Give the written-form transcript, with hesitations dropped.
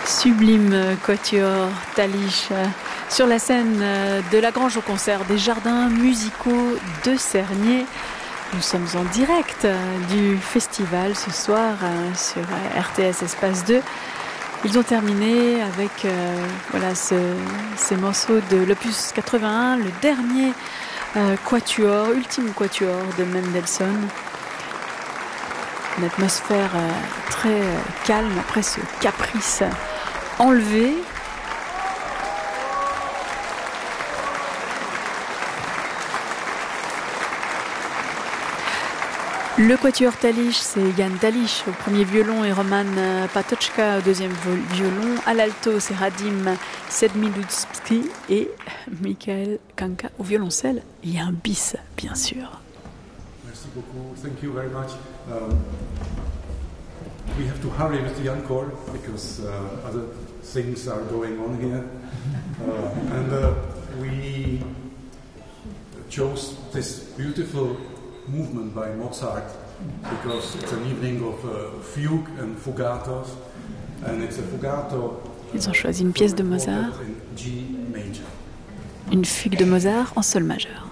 Sublime quatuor Talich sur la scène de la Grange au concert des Jardins musicaux de Cernay. Nous sommes en direct du festival ce soir sur RTS Espace 2. Ils ont terminé avec ces morceaux de l'opus 81, le dernier quatuor, ultime quatuor de Mendelssohn. Une atmosphère très calme après ce caprice enlevé. Le quatuor Talich, c'est Jan Talich au premier violon et Roman Patočka au deuxième violon. À l'alto, c'est Radim Sedmiludsky et Michael Kanka au violoncelle. Il y a un bis, bien sûr. Merci beaucoup. Thank you very much. We have to hurry with the encore because other things are going on here. We chose this beautiful movement by Mozart because it's an evening of fugue and fugatos, and it's a fugato. Ils ont choisi une pièce de Mozart, in G major. une fugue de Mozart en sol majeur.